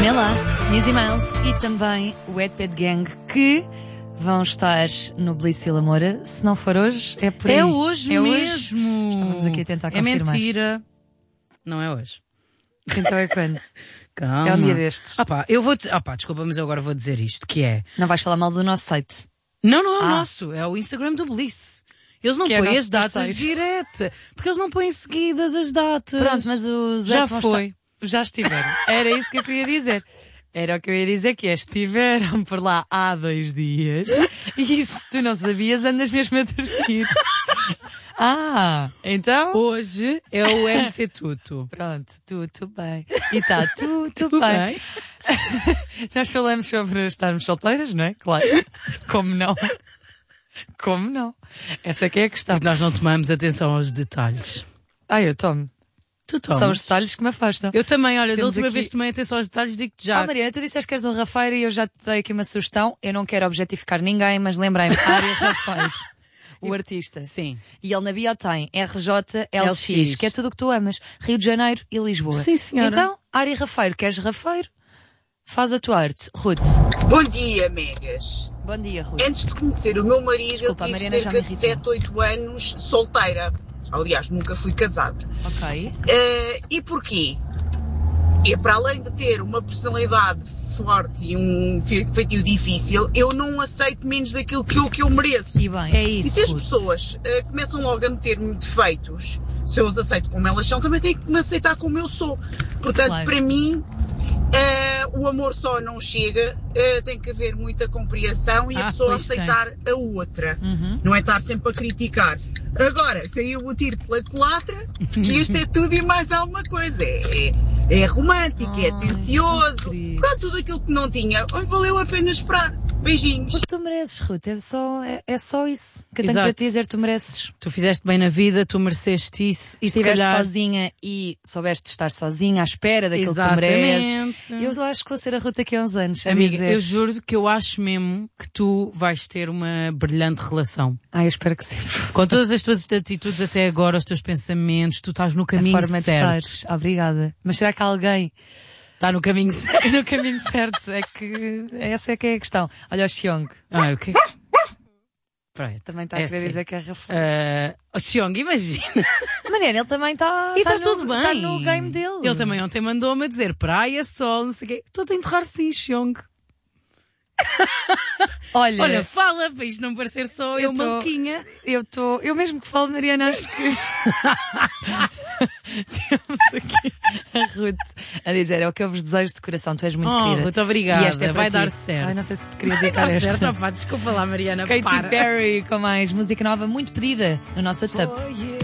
Nela, Nizzy Miles e também o Wetpad Gang, que vão estar no Bliss Vila Moura. Se não for hoje, é por aí. É hoje mesmo. Hoje. Estamos aqui a tentar confirmar. É mentira. Não é hoje. Então é quando? Calma. É um dia destes. Desculpa, mas eu agora vou dizer isto, que é... Não vais falar mal do nosso site. Não é o nosso, é o Instagram do Bliss. Eles não põem as datas direta, porque eles não põem seguidas as datas. Pronto, mas o Zé já foi. Já estiveram. Era isso que eu queria dizer. Era o que eu ia dizer, que é, estiveram por lá há 2 dias e se tu não sabias, andas mesmo a dormir. Então? Hoje é o MC Tuto. Pronto, tudo bem. E está tudo bem. Nós falamos sobre estarmos solteiras, não é? Claro. Como não? Como não? Essa aqui é a questão. Porque nós não tomamos atenção aos detalhes. Eu tomo. Tu tomas. São os detalhes que me afastam. Eu também, olha, da última aqui... vez que tomei atenção aos detalhes, digo-te já. Mariana, tu disseste que és um rafeiro e eu já te dei aqui uma sugestão. Eu não quero objetificar ninguém, mas lembrei-me, Ária Rafeiro, o artista. Sim. E ele na bio tem RJLX, que é tudo o que tu amas. Rio de Janeiro e Lisboa. Sim, senhora. Então, Ária Rafeiro, queres rafeiro? Faz a tua arte. Ruth. Bom dia, megas. Bom dia, Ruth. Antes de conhecer o meu marido, Desculpa, eu tive Mariana, cerca de 7, 8 anos solteira. Aliás, nunca fui casada. Ok. E porquê? É para além de ter uma personalidade forte e um feitio difícil, eu não aceito menos daquilo que eu mereço. E bem, é isso. E se as Ruth, pessoas começam logo a meter-me defeitos, se eu os aceito como elas são, também têm que me aceitar como eu sou. Portanto, claro, para mim, o amor só não chega, tem que haver muita compreensão e a pessoa aceitar a outra. Não é estar sempre a criticar. Agora, saiu o tiro pela culatra, que este é tudo e mais alguma coisa. É romântico, é atencioso. Pronto, tudo aquilo que não tinha, valeu a pena esperar. Beijinhos. O que tu mereces, Ruth, é só isso que eu tenho Exato. para te dizer. Tu mereces. tu fizeste bem na vida, tu mereceste isso. E se Estiveste calhar... sozinha e soubeste estar sozinha à espera daquilo Exatamente. que tu mereces. Eu acho que vou ser a Ruth daqui a uns anos. Amiga, eu juro que eu acho mesmo que tu vais ter uma brilhante relação. Eu espero que sim. Com todas as tuas atitudes até agora, os teus pensamentos, tu estás no caminho A forma certo. de estar. Obrigada. Mas será que alguém Está no caminho certo. no caminho certo? É que essa é que é a questão. Olha o Xiong. O quê? Pronto, Também está a querer assim. dizer que é Rafael. O Xiong, imagina. Mariana, ele também está. E está tudo bem. Está no game dele. Ele também ontem mandou-me a dizer praia, sol, não sei o quê. Estou a enterrar sim, Xiong. Olha, fala, para isto não parecer só eu maluquinha. Eu mesmo que falo, Mariana, acho que temos aqui a Ruth a dizer, é o que eu vos desejo de coração, tu és muito querida. Ruth, obrigada, E esta é vai para dar ti. certo. Não sei se te queria Vai dedicar dar esta. certo, desculpa lá, Mariana, Katy para. Perry com mais música nova muito pedida no nosso WhatsApp.